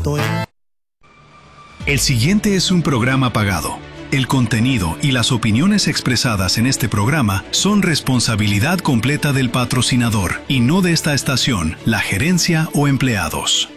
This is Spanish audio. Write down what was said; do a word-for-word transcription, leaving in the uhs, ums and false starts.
punto e. El siguiente es un programa pagado. El contenido y las opiniones expresadas en este programa son responsabilidad completa del patrocinador y no de esta estación, la gerencia o empleados.